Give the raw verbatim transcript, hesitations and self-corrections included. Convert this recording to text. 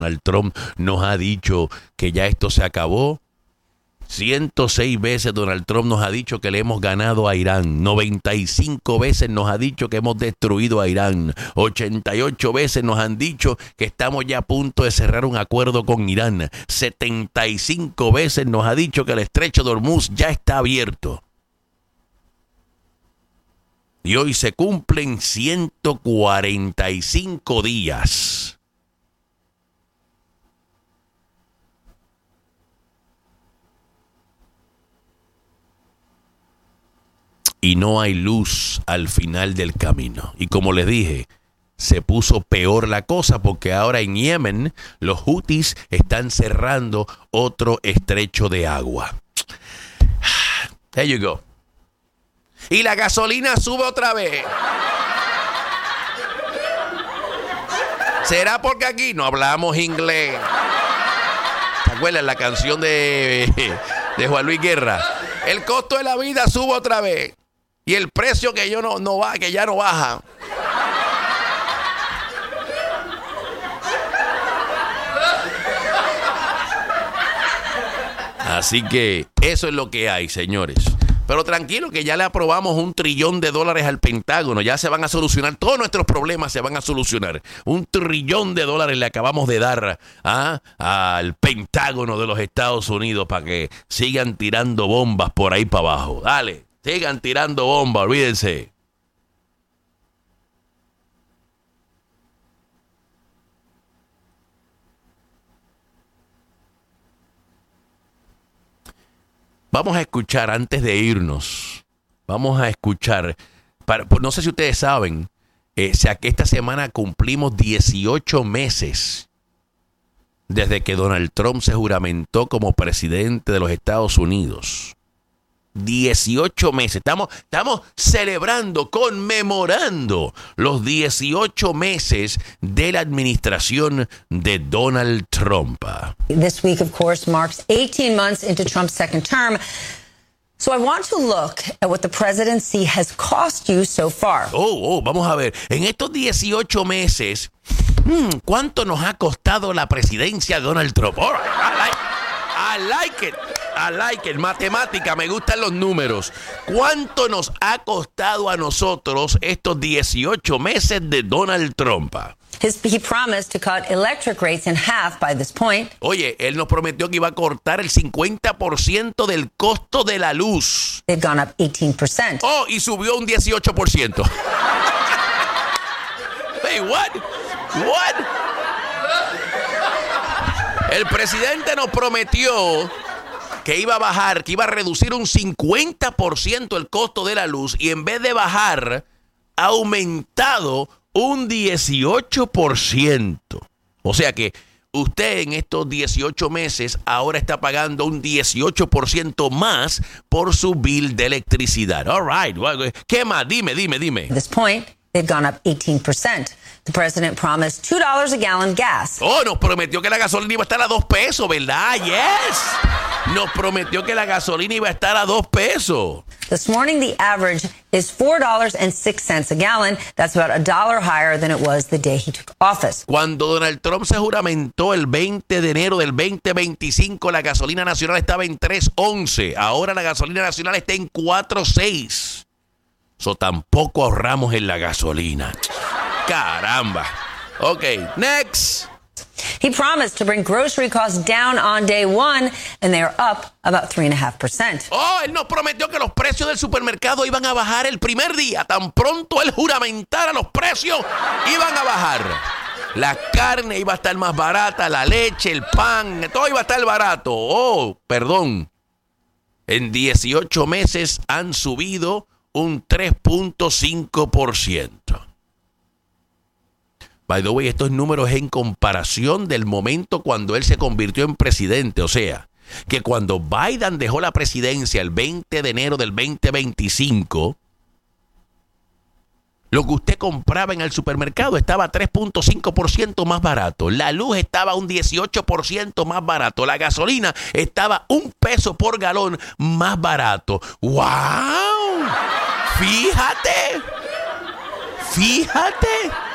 Donald Trump nos ha dicho que ya esto se acabó. ciento seis veces Donald Trump nos ha dicho que le hemos ganado a Irán. noventa y cinco veces nos ha dicho que hemos destruido a Irán. ochenta y ocho veces nos han dicho que estamos ya a punto de cerrar un acuerdo con Irán. setenta y cinco veces nos ha dicho que el estrecho de Hormuz ya está abierto. Y hoy se cumplen ciento cuarenta y cinco días. Y no hay luz al final del camino. Y como les dije, se puso peor la cosa porque ahora en Yemen los hutis están cerrando otro estrecho de agua. There you go. Y la gasolina sube otra vez. ¿Será porque aquí no hablamos inglés? ¿Se acuerdan la canción de, de Juan Luis Guerra? El costo de la vida sube otra vez. Y el precio que yo no, no va, que ya no baja. Así que eso es lo que hay, señores. Pero tranquilo que ya le aprobamos un trillón de dólares al Pentágono. Ya se van a solucionar, todos nuestros problemas se van a solucionar. Un trillón de dólares le acabamos de dar ¿ah? al Pentágono de los Estados Unidos para que sigan tirando bombas por ahí para abajo. Dale, sigan tirando bombas, olvídense. Vamos a escuchar, antes de irnos, vamos a escuchar, para, no sé si ustedes saben, eh, sea que esta semana cumplimos dieciocho meses desde que Donald Trump se juramentó como presidente de los Estados Unidos. dieciocho meses. Estamos, estamos celebrando, conmemorando los dieciocho meses de la administración de Donald Trump. This week, of course, marks eighteen months into Trump's second term. So I want to look at what the presidency has cost you so far. Oh, oh, vamos a ver. En estos dieciocho meses, hmm, ¿cuánto nos ha costado la presidencia de Donald Trump? All right, I like, I like it. I like it. Matemática, me gustan los números. ¿Cuánto nos ha costado a nosotros estos dieciocho meses de Donald Trump? His, he promised to cut electric rates in half by this point. Oye, él nos prometió que iba a cortar el cincuenta por ciento del costo de la luz. They've gone up eighteen percent. Oh, y subió un dieciocho por ciento. Hey, what? What? El presidente nos prometió que iba a bajar, que iba a reducir un cincuenta por ciento el costo de la luz y en vez de bajar, ha aumentado un dieciocho por ciento. O sea que usted en estos dieciocho meses ahora está pagando un dieciocho por ciento más por su bill de electricidad. All right. ¿Qué más? Dime, dime, dime. At this point, they've gone up eighteen percent. The president promised two dollars a gallon gas. Oh, nos prometió que la gasolina iba a estar a dos pesos, ¿verdad? Yes. Nos prometió que la gasolina iba a estar a dos pesos. This morning, the average is four dollars and six cents a gallon. That's about a dollar higher than it was the day he took office. Cuando Donald Trump se juramentó el veinte de enero del veinte veinticinco, la gasolina nacional estaba en tres once. Ahora la gasolina nacional está en cuatro seis. So tampoco ahorramos en la gasolina. Caramba. Ok, next. He promised to bring grocery costs down on day one, and they are up about three and a half percent. Oh, él nos prometió que los precios del supermercado iban a bajar el primer día. Tan pronto él juramentara, los precios iban a bajar. La carne iba a estar más barata, la leche, el pan, todo iba a estar barato. Oh, perdón. En dieciocho meses han subido un tres punto cinco por ciento. By the way, estos números en comparación del momento cuando él se convirtió en presidente. O sea, que cuando Biden dejó la presidencia el veinte de enero del veinte veinticinco, lo que usted compraba en el supermercado estaba tres punto cinco por ciento más barato. La luz estaba un dieciocho por ciento más barato. La gasolina estaba un peso por galón más barato. ¡Wow! Fíjate. Fíjate.